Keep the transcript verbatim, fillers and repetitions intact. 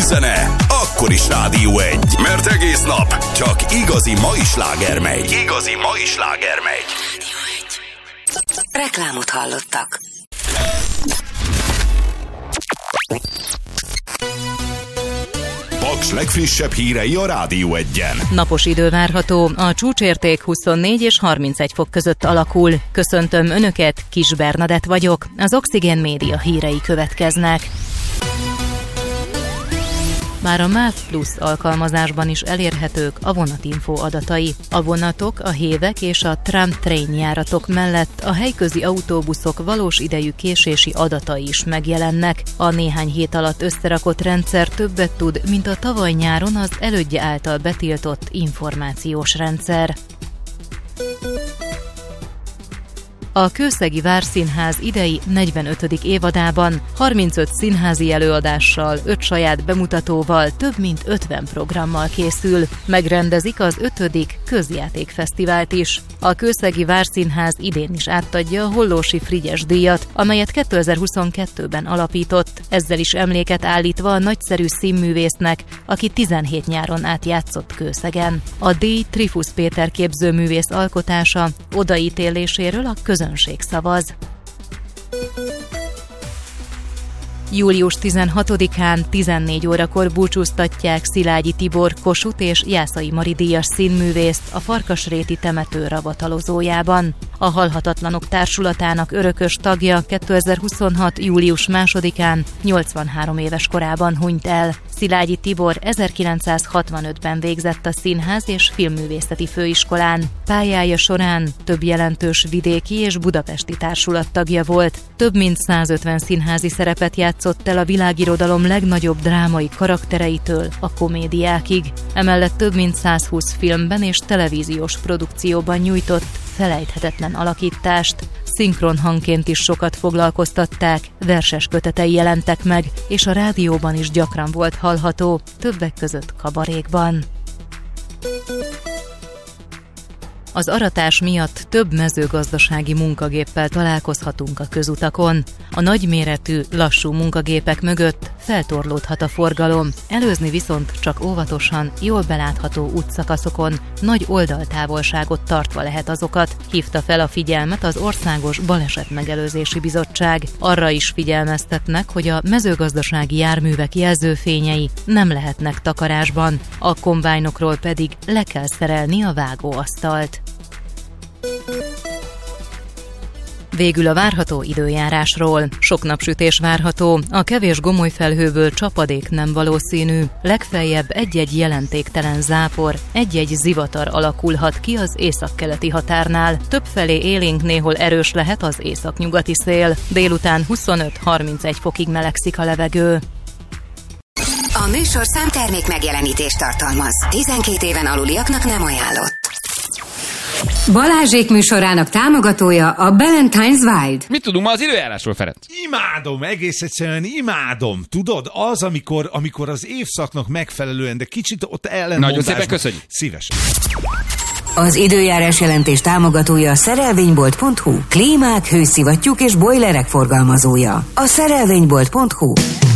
zene, akkor is Rádió egy. Mert egész nap csak igazi mai sláger megy. Igazi mai sláger megy. Rádió egy. Reklámot hallottak. Paks legfrissebb hírei a Rádió egyen. Napos idő várható, a csúcsérték huszonnégy és harmincegy fok között alakul. Köszöntöm Önöket, Kis Bernadett vagyok, az Oxygen Média hírei következnek. Már a MÁV Plus alkalmazásban is elérhetők a vonatinfo adatai. A vonatok, a hévek és a tram-train járatok mellett a helyközi autóbuszok valós idejű késési adatai is megjelennek. A néhány hét alatt összerakott rendszer többet tud, mint a tavaly nyáron az elődje által betiltott információs rendszer. A Kőszegi Várszínház idei negyvenötödik évadában harmincöt színházi előadással, öt saját bemutatóval, több mint ötven programmal készül. Megrendezik az ötödik közjátékfesztivált is. A Kőszegi Várszínház idén is átadja a Hollósy Frigyes díjat, amelyet kétezer-huszonkettőben alapított, ezzel is emléket állítva a nagyszerű színművésznek, aki tizenhét nyáron át játszott Kőszegen. A díj Trifusz Péter képzőművész alkotása, odaítéléséről a közönség szavaz. július tizenhatodikán tizennégy órakor búcsúztatják Szilágyi Tibor Kossuth és Jászai Mari díjas színművészt a Farkasréti temető ravatalozójában. A Halhatatlanok Társulatának örökös tagja kétezer-huszonhat. július másodikán nyolcvanhárom éves korában hunyt el. Szilágyi Tibor ezerkilencszázhatvanötben végzett a Színház és Filmművészeti Főiskolán. Pályája során több jelentős vidéki és budapesti társulat tagja volt. Több mint százötven színházi szerepet játszott el a világirodalom legnagyobb drámai karaktereitől a komédiákig. Emellett több mint százhúsz filmben és televíziós produkcióban nyújtott felejthetetlen alakítást. Szinkronhangként is sokat foglalkoztatták, verses kötetei jelentek meg, és a rádióban is gyakran volt hallható, többek között kabarékban. Az aratás miatt több mezőgazdasági munkagéppel találkozhatunk a közutakon. A nagyméretű, lassú munkagépek mögött feltorlódhat a forgalom, előzni viszont csak óvatosan, jól belátható útszakaszokon, nagy oldaltávolságot tartva lehet azokat, hívta fel a figyelmet az Országos Balesetmegelőzési Bizottság. Arra is figyelmeztetnek, hogy a mezőgazdasági járművek jelzőfényei nem lehetnek takarásban, a kombájnokról pedig le kell szerelni a vágóasztalt. Végül a várható időjárásról. Sok napsütés várható, a kevés gomoly felhőből csapadék nem valószínű, legfeljebb egy-egy jelentéktelen zápor, egy-egy zivatar alakulhat ki az északkeleti határnál. Többfelé élénk, néhol erős lehet az északnyugati szél. Délután huszonöt-harmincegy fokig melegszik a levegő. A műsor számtermék megjelenítést tartalmaz. tizenkét éven aluliaknak nem ajánlott. Balázsék műsorának támogatója a Ballantines Wild. Mit tudunk ma az időjárásról, Ferenc? Imádom, egész egyszerűen imádom. Tudod, az, amikor, amikor az évszaknak megfelelően, de kicsit ott ellenmondásban. Nagyon szépen köszönjük. Szívesen. Az időjárás jelentés támogatója a szerelvénybolt pont hu. Klímák, hőszivattyúk és bojlerek forgalmazója. A szerelvénybolt pont hu.